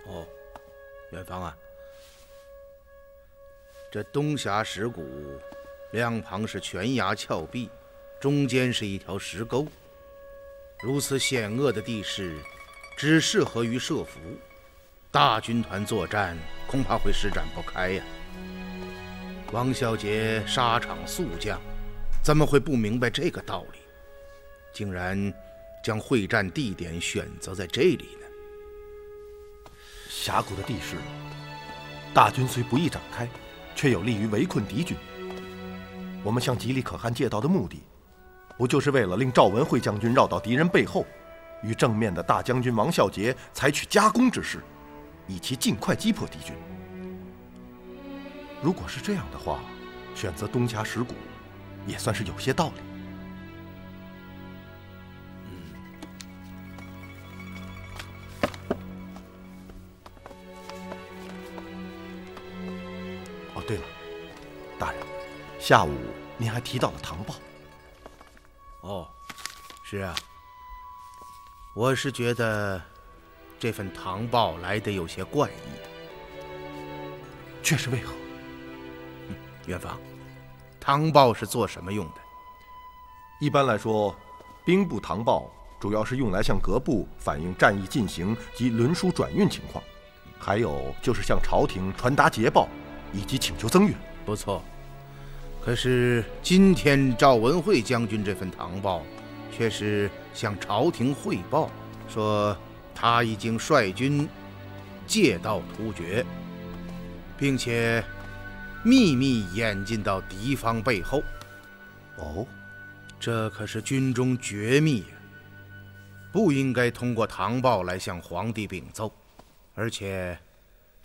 哦，远方啊，这东峡石谷两旁是悬崖峭壁，中间是一条石沟，如此险恶的地势，只适合于设伏。大军团作战恐怕会施展不开呀。王孝杰沙场速将，怎么会不明白这个道理？竟然将会战地点选择在这里呢？ 峡谷的地势，大军虽不易展开，却有利于围困敌军。我们向吉里可汗借道的目的，不就是为了令赵文惠将军绕到敌人背后，与正面的大将军王孝杰采取夹攻之势，以其尽快击破敌军？如果是这样的话，选择东峡石谷也算是有些道理。哦，对了，大人，下午您还提到了唐报。 哦，是啊，我是觉得这份唐报来得有些怪异。 却是为何？ 远方，唐报是做什么用的？ 一般来说，兵部唐报主要是用来向各部反映战役进行及轮书转运情况，还有就是向朝廷传达捷报以及请求增援。 不错，可是今天赵文惠将军这份唐报却是向朝廷汇报，说他已经率军借道突厥，并且秘密演进到敌方背后。 哦， 这可是军中绝密呀，不应该通过唐报来向皇帝禀奏。而且